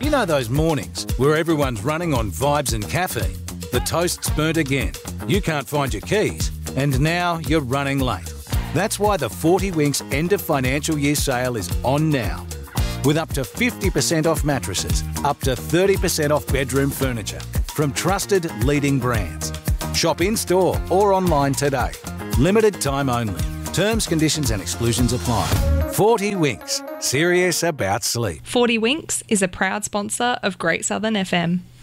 You know those mornings where everyone's running on vibes and caffeine? The toast's burnt again, you can't find your keys, and now you're running late. That's why the 40 Winks end of financial year sale is on now. With up to 50% off mattresses, up to 30% off bedroom furniture from trusted leading brands. Shop in-store or online today. Limited time only. Terms, conditions and exclusions apply. 40 Winks. Serious about sleep. 40 Winks is a proud sponsor of Great Southern FM.